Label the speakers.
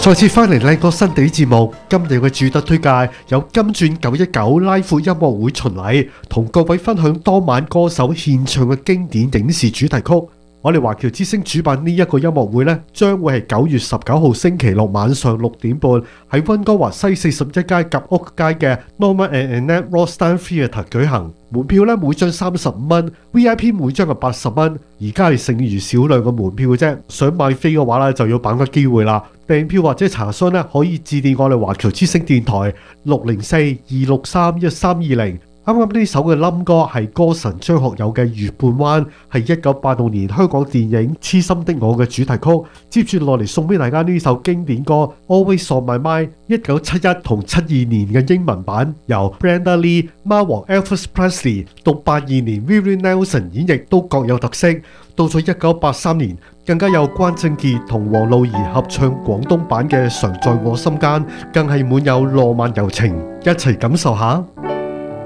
Speaker 1: 再次翻嚟靚歌新地節目，今日嘅主打推介有金鑽919 Live 音樂會巡禮，同各位分享當晚歌手獻唱嘅經典影視主題曲。我哋華僑之聲主辦呢一個音樂會呢，將會係9月19號星期六晚上6點半喺溫哥華西41街夾屋街嘅 Norman and Annette Rostine Theatre 舉行。門票呢，每張35蚊 ，VIP 每張係80蚊。而家係剩餘少量嘅門票嘅啫，想買飛嘅話呢，就要把握機會啦。訂票或者查詢呢，可以致電我哋華僑之聲電台604-263-1320。啱啱呢首嘅冧歌係歌神張學友嘅《月半灣》，係1986年香港電影《痴心的我》嘅主題曲。接住落嚟送俾大家呢首經典歌《Always on My Mind》，1971同72年嘅英文版，由 Brenda Lee、貓王 Elvis Presley 到82年 Willie Nelson 演繹都各有特色。到咗1983年，更加有關正傑同黃露儀合唱廣東版嘅《常在我心間》，更係滿有浪漫柔情，一齊感受下。